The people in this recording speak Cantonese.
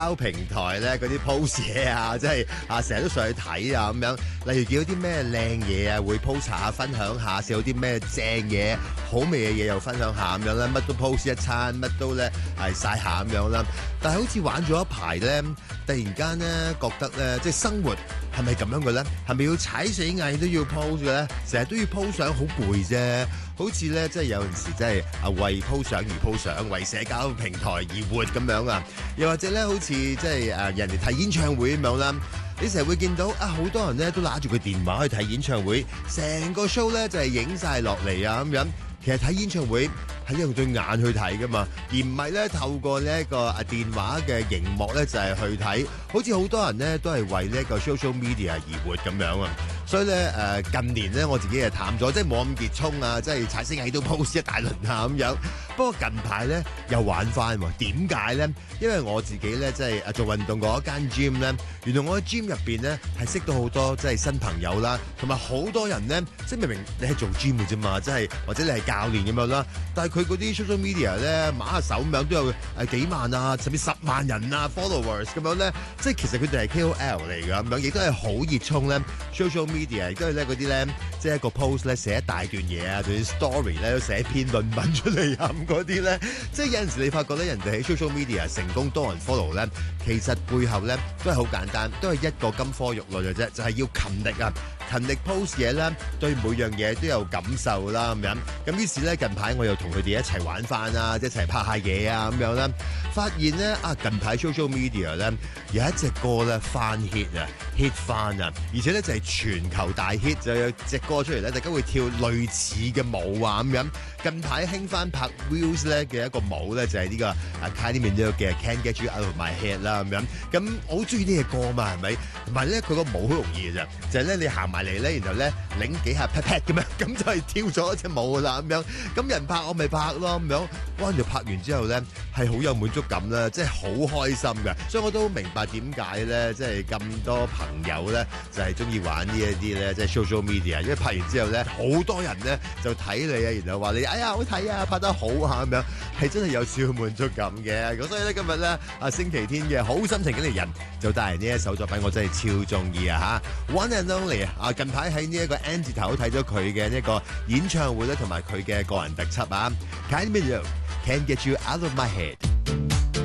交平台咧嗰啲 post 嘢啊，即係成日都上去睇啊咁樣。例如見到啲咩靚嘢啊，會 post 下分享下；食到啲咩正嘢、好味嘅嘢又分享下咁樣啦。乜都 post 一餐，乜都咧係曬下咁樣啦。但係好似玩咗一排咧，突然間咧覺得咧，即係生活係咪咁樣嘅咧？係咪要踩死蟻都要 post 嘅咧？成日都要 post 相，好攰啫。好似咧，即係有陣時真係為 post 相而 post 相，為社交平台而活咁樣啊！又或者咧，好似即係人哋睇演唱會咁樣啦，你成日會見到好多人咧都拿住個電話去睇演唱會，成個 show 咧就係影晒落嚟啊咁樣。其實睇演唱會係用對眼去睇噶嘛，而唔係咧透過呢一個電話嘅熒幕咧就係去睇。好似好多人咧都係為呢一個 social media 而活咁樣啊。所以咧近年咧我自己係淡咗，即係冇咁熱衷啊，即係踩星喺度 post 一大輪啊咁樣。不過近排咧又玩翻喎，點解咧？因為我自己咧即係做運動嗰一間 gym 咧，原來我喺 gym 入邊咧係識到好多即係新朋友啦，同埋好多人咧，即係明明你係做 gym 嘅啫嘛，即係或者你係教練咁樣啦，但係佢嗰啲 social media 咧馬下手咁樣都有幾萬啊，甚至10萬人啊 followers 咁樣咧，即係其實佢哋係 KOL 嚟㗎咁樣，亦都係好熱衷咧 social media， 亦都係咧嗰啲咧即係一個 post 咧寫一大段嘢啊，仲要 story 咧都寫篇論文出嚟啊咁嗰啲咧，即係有陣時你發覺咧人哋喺 social media 成功多人 follow 咧，其實背後咧都係好簡單，都係一個金科玉律嘅啫，就係要勤力啊！勤力 post 嘢啦，對每樣嘢都有感受啦咁樣。咁於是咧近排我又同佢哋一齊玩翻啊，一齊拍下嘢啊咁樣啦。發現咧近排 social media 咧有一隻歌咧翻 hit 翻啊，而且咧就係全球大 hit，就有隻歌出嚟咧，大家會跳類似嘅舞啊咁樣。近排興翻拍 Reels 咧嘅一個舞咧就係呢個Kylie Minogue 嘅 Can't Get You Out of My Head 啦咁樣。咁我好中意呢隻歌嘛係咪？同埋咧佢個舞好容易嘅啫，就係咧你行埋嚟咧，然後咧擰幾下 pat pat 咁樣，咁就係跳咗一隻舞啦咁樣。咁人拍我咪拍咯咁樣。哇！就拍完之後咧係好有滿足感啦，即係好開心嘅。所以我都明白點解咧，即係咁多朋友咧就係中意玩呢一啲咧，即係 social media。因為拍完之後咧，好多人咧就睇你啊，然後話你哎呀好睇啊，拍得好啊咁樣，係真係有少滿足感嘅。咁所以咧今日咧星期天嘅好心情嘅嚟人就帶嚟呢一首作品，我真係超中意啊嚇 One and Only 啊！近排喺呢一個 N 字頭睇咗佢嘅呢一個演唱會咧，同埋佢嘅個人特輯啊 Kylie Minogue Can't Get You Out of My Head。